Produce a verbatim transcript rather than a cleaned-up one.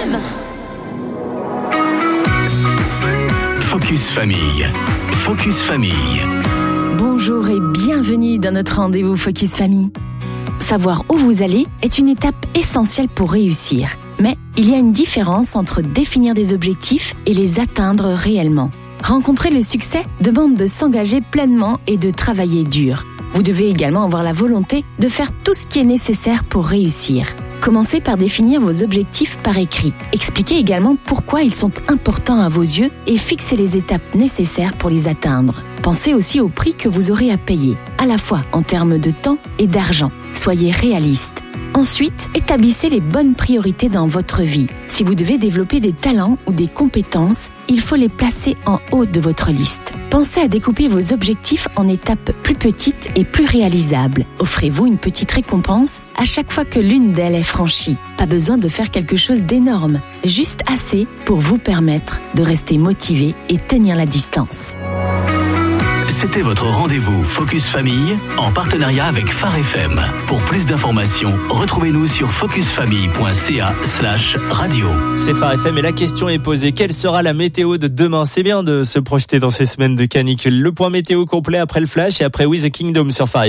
Focus Famille. Focus Famille. Bonjour et bienvenue dans notre rendez-vous Focus Famille. Savoir où vous allez est une étape essentielle pour réussir. Mais il y a une différence entre définir des objectifs et les atteindre réellement. Rencontrer le succès demande de s'engager pleinement et de travailler dur. Vous devez également avoir la volonté de faire tout ce qui est nécessaire pour réussir. Commencez par définir vos objectifs par écrit. Expliquez également pourquoi ils sont importants à vos yeux et fixez les étapes nécessaires pour les atteindre. Pensez aussi au prix que vous aurez à payer, à la fois en termes de temps et d'argent. Soyez réaliste. Ensuite, établissez les bonnes priorités dans votre vie. Si vous devez développer des talents ou des compétences, il faut les placer en haut de votre liste. Pensez à découper vos objectifs en étapes plus petites et plus réalisables. Offrez-vous une petite récompense à chaque fois que l'une d'elles est franchie. Pas besoin de faire quelque chose d'énorme, juste assez pour vous permettre de rester motivé et tenir la distance. C'était votre rendez-vous Focus Famille en partenariat avec Phare F M. Pour plus d'informations, retrouvez-nous sur focusfamille.ca slash radio. C'est Phare F M et la question est posée. Quelle sera la météo de demain? C'est bien de se projeter dans ces semaines de canicule. Le point météo complet après le flash et après We The Kingdom sur Phare F M.